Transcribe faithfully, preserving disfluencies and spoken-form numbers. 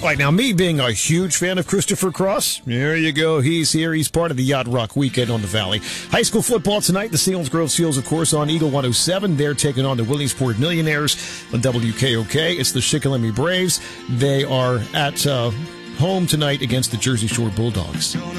All right, now, me being a huge fan of Christopher Cross, there you go. He's here. He's part of the Yacht Rock weekend on the Valley. High school football tonight. The Selinsgrove Seals, of course, on Eagle one oh seven. They're taking on the Williamsport Millionaires on W K O K. It's the Shikellamy Braves. They are at uh, home tonight against the Jersey Shore Bulldogs.